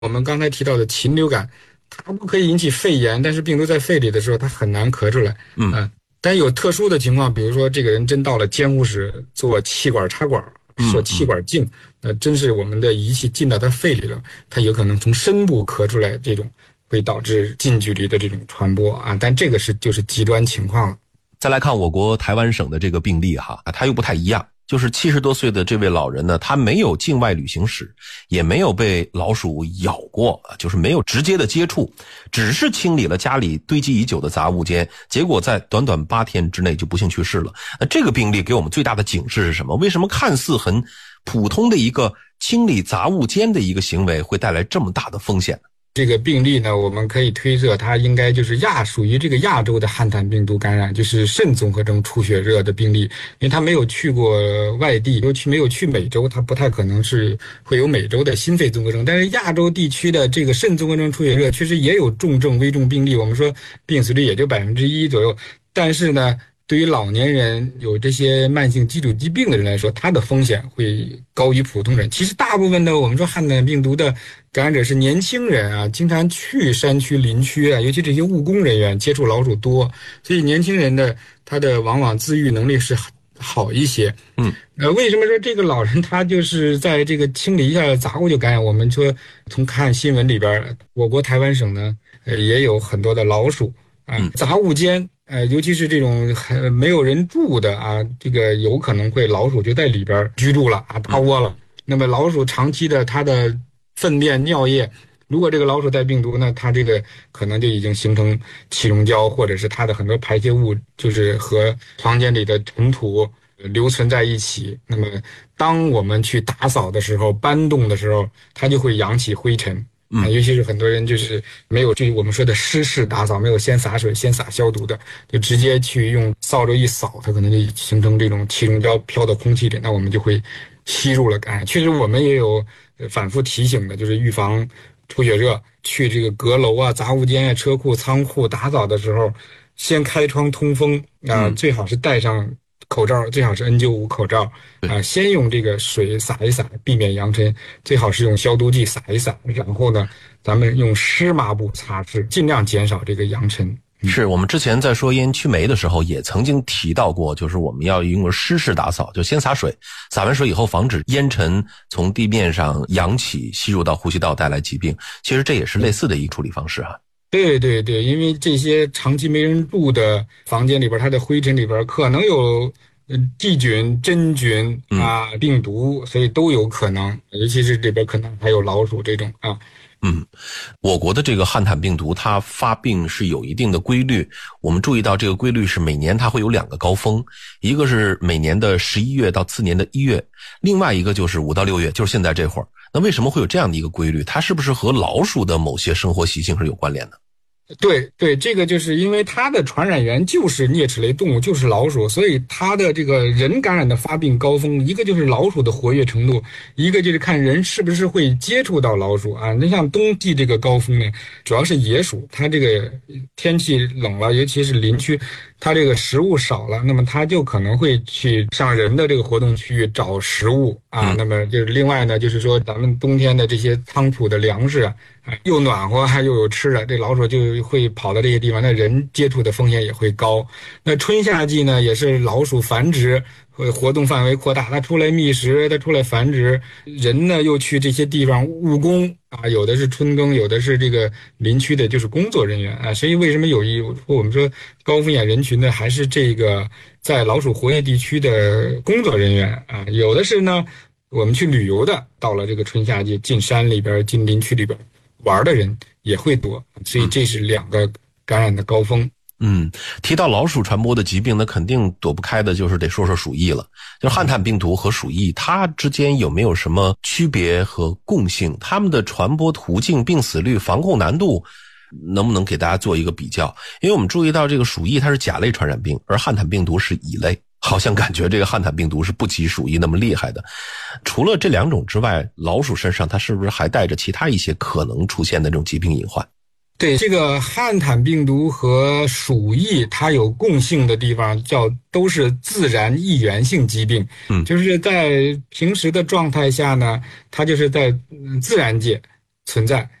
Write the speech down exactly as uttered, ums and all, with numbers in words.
我们刚才提到的禽流感，它不可以引起肺炎，但是病毒在肺里的时候，它很难咳出来。 嗯， 呃但有特殊的情况，比如说这个人真到了监护室做气管插管、设气嗯嗯。 管镜，呃，真是我们的仪器进到他肺里了，他有可能从深部咳出来，这种会导致近距离的这种传播啊。但这个是就是极端情况了。 再来看我国台湾省的这个病例哈，它又不太一样。就是七十多岁的这位老人呢，他没有境外旅行史，也没有被老鼠咬过，就是没有直接的接触，只是清理了家里堆积已久的杂物间，结果在短短八天之内就不幸去世了。那这个病例给我们最大的警示是什么？为什么看似很普通的一个清理杂物间的一个行为会带来这么大的风险呢？ 这个病例呢，我们可以推测它应该就是亚属于这个亚洲的汉坦病毒感染，就是肾综合征出血热的病例，因为他没有去过外地，尤其没有去美洲，他不太可能是会有美洲的心肺综合征。但是亚洲地区的这个肾综合征出血热确实也有重症危重病例，我们说病死率也就百分之一左右，但是呢，对于老年人有这些慢性基础疾病的人来说，他的风险会高于普通人。其实大部分的我们说汉坦病毒的感染者是年轻人啊，经常去山区林区啊，尤其这些务工人员接触老鼠多，所以年轻人的他的往往自愈能力是好一些。 嗯， 呃，为什么说这个老人他就是在这个清理一下杂物就感染？我们说从看新闻里边，我国台湾省呢，呃，也有很多的老鼠啊，杂物间。呃，尤其是这种很没有人住的啊，这个有可能会老鼠就在里边居住了啊，大窝了。那么老鼠长期的它的粪便、尿液，如果这个老鼠带病毒呢，它这个可能就已经形成气溶胶，或者是它的很多排泄物就是和房间里的尘土留存在一起。那么当我们去打扫的时候、搬动的时候，它就会扬起灰尘。啊，尤其是很多人就是没有这我们说的湿式打扫，没有先洒水、先洒消毒的，就直接去用扫帚一扫，它可能就形成这种气溶胶飘到空气里，那我们就会吸入了感染。确实，我们也有反复提醒的，就是预防出血热，去这个阁楼啊、杂物间啊、车库、仓库打扫的时候，先开窗通风啊、呃，最好是戴上口罩，最好是 N 九十五 口罩啊、呃，先用这个水洒一洒，避免扬尘，最好是用消毒剂洒一洒，然后呢，咱们用湿抹布擦拭，尽量减少这个扬尘。 是我们之前在说烟驱霉的时候也曾经提到过，就是我们要用湿式打扫，就先洒水，洒完水以后防止烟尘从地面上扬起吸入到呼吸道带来疾病。其实这也是类似的一个处理方式啊。 对对对，因为这些长期没人住的房间里边，它的灰尘里边可能有细菌、真菌啊、病毒，所以都有可能，尤其是里边可能还有老鼠这种啊。 嗯，我国的这个汉坦病毒它发病是有一定的规律，我们注意到这个规律是每年它会有两个高峰，一个是每年的十一月到次年的一月，另外一个就是五到六月，就是现在这会儿。那为什么会有这样的一个规律？它是不是和老鼠的某些生活习性是有关联的？ 对对，这个就是因为它的传染源就是啮齿类动物，就是老鼠，所以它的这个人感染的发病高峰，一个就是老鼠的活跃程度，一个就是看人是不是会接触到老鼠啊。那像冬季这个高峰呢，主要是野鼠，它这个天气冷了，尤其是林区，它这个食物少了，那么它就可能会去上人的这个活动区域找食物啊。那么就是另外呢，就是说咱们冬天的这些仓储的粮食啊，又暖和还又有吃的，这老鼠就会跑到这些地方，那人接触的风险也会高。那春夏季呢，也是老鼠繁殖活动范围扩大，它出来觅食，它出来繁殖，人呢又去这些地方务工啊，有的是春耕，有的是这个林区的就是工作人员啊。所以为什么有一我们说高风险人群呢，还是这个在老鼠活跃地区的工作人员啊，有的是呢我们去旅游的，到了这个春夏季进山里边进林区里边玩的人也会多，所以这是两个感染的高峰。 嗯，提到老鼠传播的疾病，那肯定躲不开的就是得说说鼠疫了。就是汉坦病毒和鼠疫，它之间有没有什么区别和共性？它们的传播途径、病死率、防控难度，能不能给大家做一个比较？因为我们注意到这个鼠疫它是甲类传染病，而汉坦病毒是乙类，好像感觉这个汉坦病毒是不及鼠疫那么厉害的。除了这两种之外，老鼠身上它是不是还带着其他一些可能出现的这种疾病隐患？ 对，这个汉坦病毒和鼠疫它有共性的地方，叫都是自然易源性疾病。嗯，就是在平时的状态下呢，它就是在自然界存在。